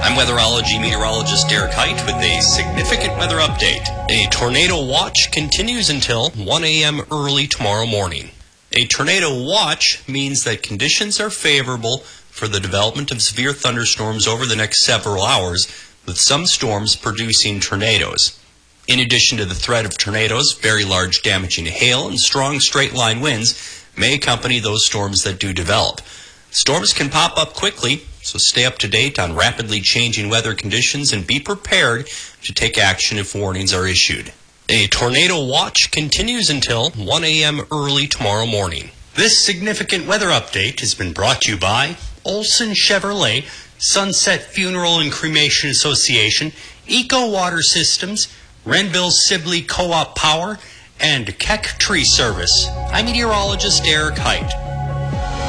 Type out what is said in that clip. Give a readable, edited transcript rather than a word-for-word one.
I'm weatherology meteorologist Derek Height with a significant weather update. A tornado watch continues until 1 a.m. early tomorrow morning. A tornado watch means that conditions are favorable for the development of severe thunderstorms over the next several hours, with some storms producing tornadoes. In addition to the threat of tornadoes, very large damaging hail and strong straight-line winds may accompany those storms that do develop. Storms can pop up quickly, so stay up to date on rapidly changing weather conditions and be prepared to take action if warnings are issued. A tornado watch continues until 1 a.m. early tomorrow morning. This significant weather update has been brought to you by Olson Chevrolet, Sunset Funeral and Cremation Association, Eco Water Systems, Renville Sibley Co-op Power, and Keck Tree Service. I'm meteorologist Derek Height.